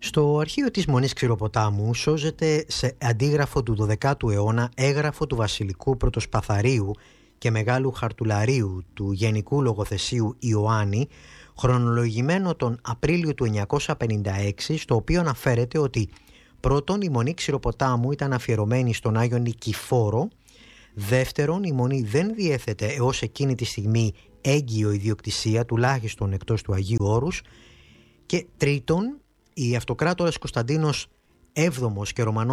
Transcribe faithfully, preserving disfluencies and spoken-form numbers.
Στο αρχείο της Μονής Ξηροποτάμου σώζεται σε αντίγραφο του δωδεκάτου αιώνα έγγραφο του βασιλικού πρωτοσπαθαρίου και μεγάλου χαρτουλαρίου του γενικού λογοθεσίου Ιωάννη, χρονολογημένο τον Απρίλιο του εννιακόσια πενήντα έξι, στο οποίο αναφέρεται ότι πρώτον η Μονή Ξηροποτάμου ήταν αφιερωμένη στον Άγιο Νικηφόρο, δεύτερον η Μονή δεν διέθετε έως εκείνη τη στιγμή έγκυο ιδιοκτησία, τουλάχιστον εκτός του Αγίου Όρους, και τρίτον, η αυτοκράτορας Κωνσταντίνος έβδομος και Ρωμανός